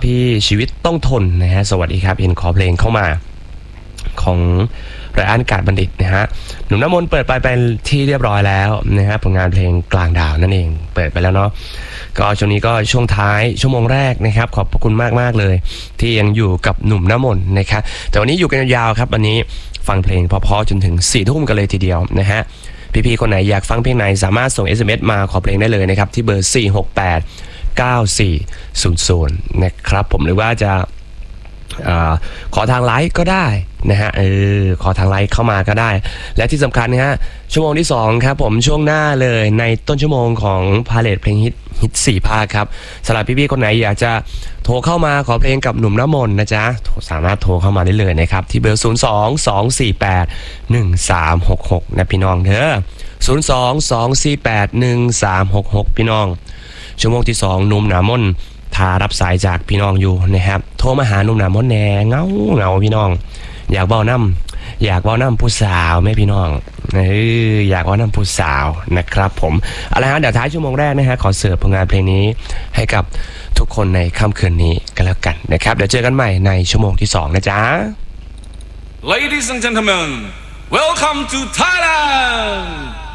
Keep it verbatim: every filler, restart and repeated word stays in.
ที่ชีวิตต้องทนนะฮะสวัสดีครับเห็นขอเพลงเข้ามาของไรอันกาดบัณฑิตนะฮะหนุ่มน้ำมนต์เปิดไปเป็นที่เรียบร้อยแล้วนะฮะผลงานเพลงกลางดาวนั่นเองเปิดไปแล้วเนาะก็ช่วงนี้ก็ช่วงท้ายชั่วโมงแรกนะครับขอบพระคุณมากมากเลยที่ยังอยู่กับหนุ่มน้ำมนต์นะครับแต่วันนี้อยู่กันยาวครับวันนี้ฟังเพลงเพราะๆจนถึงสี่ทุ่มกันเลยทีเดียวนะฮะพี่ๆคนไหนอยากฟังเพลงไหนสามารถส่ง เอส เอ็ม เอส มาขอเพลงได้เลยนะครับที่เบอร์สี่ หก แปด เก้า สี่ ศูนย์ ศูนย์นะครับผมหรือว่าจะอขอทางไลฟ์ก็ได้นะฮะเออขอทางไลฟ์เข้ามาก็ได้และที่สำคัญนะฮะชั่วโมงที่สองครับผมช่วงหน้าเลยในต้นชั่วโมงของพาเลทเพลงฮิตฮิตสี่ภาคครับสำหรับพี่ๆคนไหนอยากจะโทรเข้ามาขอเพลงกับหนุ่มน้ำมนต์นะจ๊ะสามารถโทรเข้ามาได้เลยนะครับที่เบอร์ศูนย์ สอง สอง สี่ แปด หนึ่ง สาม หก หกนะพี่น้องเด้อศูนย์ สอง สอง สี่ แปด หนึ่ง สาม หก หกพี่น้องชั่วโมงที่สองหนุ่มน้ำมนต์ถ้ารับสายจากพี่น้องอยู่นะครับโทรมาหาหนุ่มน้ำมนต์แหน่เงาเงาพี่น้องอยากเบ้าน้ำอยากเบ้าน้ำผู้สาวแม่พี่น้องเอออยากเบ้าน้ำผู้สาวนะครับผมเอาละฮะเดี๋ยวท้ายชั่วโมงแรกนะฮะขอเสิร์ฟผลงานเพลงนี้ให้กับทุกคนในค่ำคืนนี้กันแล้วกันนะครับเดี๋ยวเจอกันใหม่ในชั่วโมงที่สองนะจ๊ะ Ladies and gentlemen, welcome to Thailand.